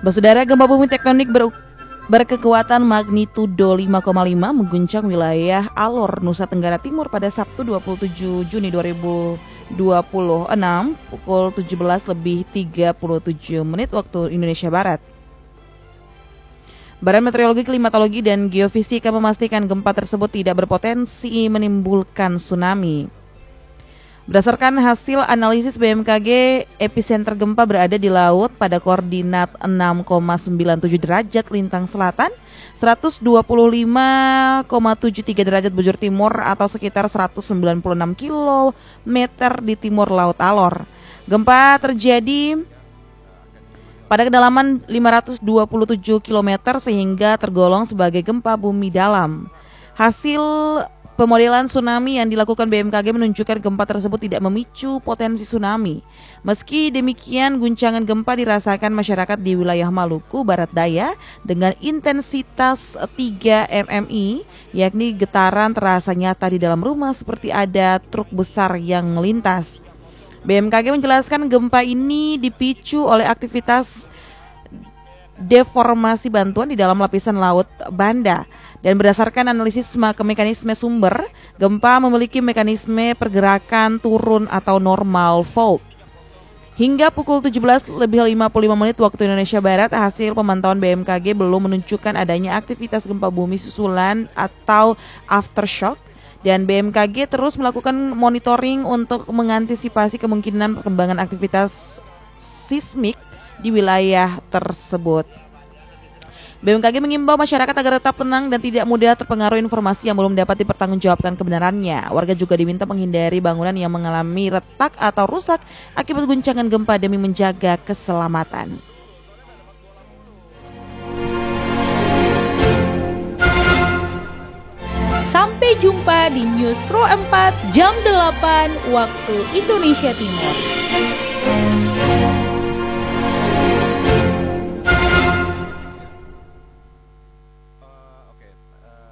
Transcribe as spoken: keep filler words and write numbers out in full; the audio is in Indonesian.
Bersaudara, gempa bumi tektonik ber berkekuatan magnitudo lima koma lima mengguncang wilayah Alor, Nusa Tenggara Timur pada Sabtu dua puluh tujuh Juni dua ribu dua puluh enam pukul tujuh belas lebih tiga puluh tujuh menit waktu Indonesia Barat. Badan Meteorologi, Klimatologi, dan Geofisika memastikan gempa tersebut tidak berpotensi menimbulkan tsunami. Berdasarkan hasil analisis B M K G, epicenter gempa berada di laut pada koordinat enam koma sembilan tujuh derajat lintang selatan, seratus dua puluh lima koma tujuh tiga derajat bujur timur atau sekitar seratus sembilan puluh enam kilometer di timur Laut Alor. Gempa terjadi pada kedalaman lima ratus dua puluh tujuh kilometer sehingga tergolong sebagai gempa bumi dalam. Hasil pemodelan tsunami yang dilakukan B M K G menunjukkan gempa tersebut tidak memicu potensi tsunami. Meski demikian, guncangan gempa dirasakan masyarakat di wilayah Maluku Barat Daya dengan intensitas tiga milimeter, yakni getaran terasa nyata di dalam rumah seperti ada truk besar yang melintas. B M K G menjelaskan gempa ini dipicu oleh aktivitas deformasi bantuan di dalam lapisan laut Banda. Dan berdasarkan analisis mekanisme sumber, gempa memiliki mekanisme pergerakan turun atau normal fault. Hingga pukul tujuh belas lebih lima puluh lima menit waktu Indonesia Barat, hasil pemantauan B M K G belum menunjukkan adanya aktivitas gempa bumi susulan atau aftershock. Dan B M K G terus melakukan monitoring untuk mengantisipasi kemungkinan perkembangan aktivitas sismik di wilayah tersebut. B M K G mengimbau masyarakat agar tetap tenang dan tidak mudah terpengaruh informasi yang belum dapat dipertanggungjawabkan kebenarannya. Warga juga diminta menghindari bangunan yang mengalami retak atau rusak akibat guncangan gempa demi menjaga keselamatan. Sampai jumpa di News Pro empat jam delapan waktu Indonesia Timur.